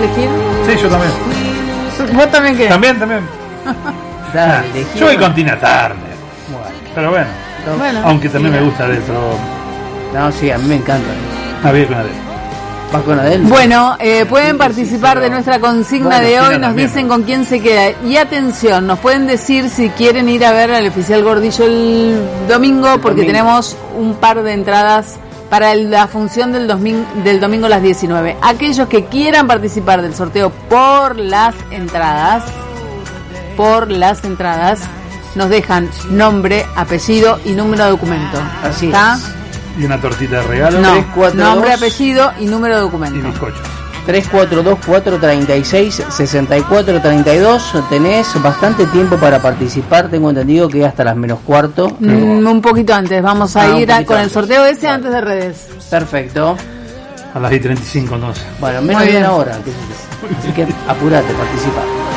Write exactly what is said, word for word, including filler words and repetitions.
elegir? Sí, yo también. ¿Vos también qué? También, también. Dale, Ah, elegí yo voy uno. con Tina Turner. Bueno, Pero bueno, Bueno, aunque también sí. me gusta Adele, pero no, sí, a mí me encanta. ah, bien con Adele. ¿Vas con Adele? Bueno, eh, pueden participar de nuestra consigna Bueno, de hoy, Tina nos también, dicen ¿no? con quién se queda. Y atención, nos pueden decir si quieren ir a ver al oficial Gordillo el domingo, El porque domingo. tenemos un par de entradas para el- la función del, domin- del domingo a las diecinueve. Aquellos que quieran participar del sorteo por las entradas, por las entradas, nos dejan nombre, apellido y número de documento. Así ¿Está? es. Y una tortita de regalo No, tres, cuatro, nombre, dos. apellido y número de y documento. bizcochos. tres cuatro dos, cuatro tres seis, seis cuatro tres dos. Tenés bastante tiempo para participar. Tengo entendido que hasta las menos cuarto. Mm, un poquito antes, vamos a Ah, un ir a- poquito con el antes. sorteo ese Vale. antes de redes. Perfecto. A las diez y treinta y cinco entonces. Bueno, menos Muy de bien. una hora. qué sé yo. Así que apurate, participa.